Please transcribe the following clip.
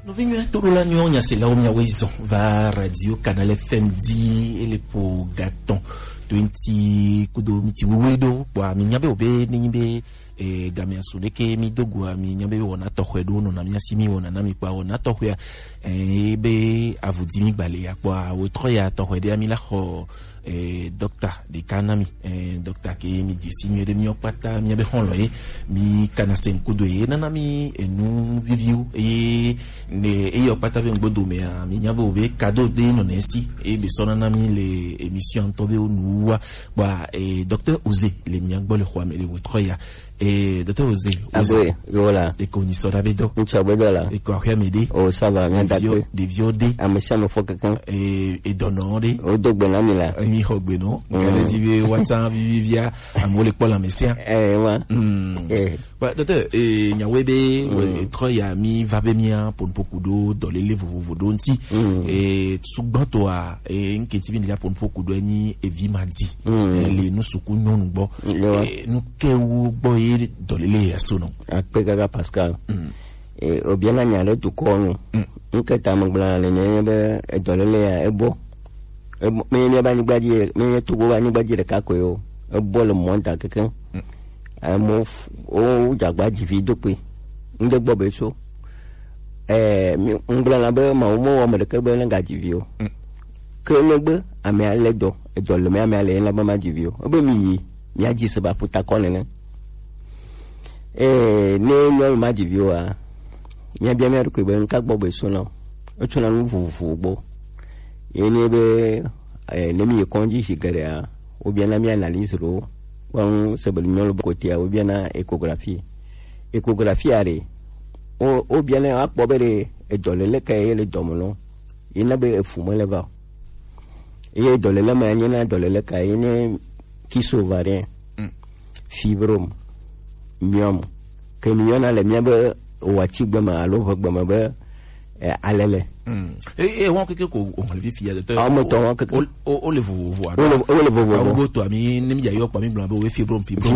Novembre todo l'anno nya c'est là où mia wezo va radio canal FM di e le po gaton 20 kudo miti wedo kwa minyabe obe nimbe gamia suneke mi dogwa mi nyabe wona tohwedo no na mi asimi wona na mi kwa wona tohwe be avudi mi bale ya kwa wotro ya tohwede ami la ho docteur de kanami docteur ke mi disinyo de mi opata mi be honlo mi kanasen kudo na mi nu viviu ne opata be ngbodo me mi nyabe obe cadeau de no nesi be sona na mi le émission tobe onu wa docteur Osé le mi ngbo le khwa me le wotro ya docteur Osé voilà de connaisseur abedo là et quoi midi oh ça va bien d'accord des viodé à monsieur me faut quelqu'un et donnande au dogbe mi là mi hogbenon kale dive WhatsApp vivia amole kwa la mesia ouais bah docteur nyawebe trop ya mi vabe mia pour beaucoup d'eau dans les livres vodo nti tsugbanto a nketi bi ndia pour beaucoup d'eau ni evimadi le nu suku nyonu gbo nu kewu gbo dans les yaso non après gaga Pascal obiana nyale to kono nketa mgbala le nyebe edolele ya ebo me ba ni gbadi me to go ba ni gbadi re kakoyo ebo le monta keken mo o jagba jivi dope nde gbo be so mi ngbala la be ma mo mo de ke be nga jivi o ke megbe ame ale do edole me ame ale la ba ma jivi o obe mi aji se ba puta kono ne ne ma jivi o a mi bia me ko be nka gbo be so na o tuna nu vuvu gbo ene be ne mi konji shigare a o bien na mi analyse ro wan sebel nyolo côté a o bien na échographie are o bien na akpo bere e dolele kay le domono ina be fumo le va e dolele ma nyina dolele kay ne kiso varien fibrome myom que myona le myebe wati gbama alo gbama be alele et on quelque ko on le vifia de ah mo to o le vo o le vo to ami nem ya yo pa mi blanc be fibrome